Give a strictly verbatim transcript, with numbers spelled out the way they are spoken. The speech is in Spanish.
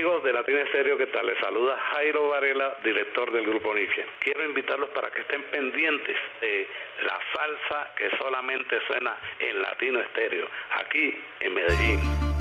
Amigos de Latina Estéreo, ¿qué tal? Les saluda Jairo Varela, director del Grupo Nietzsche. Quiero invitarlos para que estén pendientes de la salsa que solamente suena en Latino Estéreo, aquí en Medellín.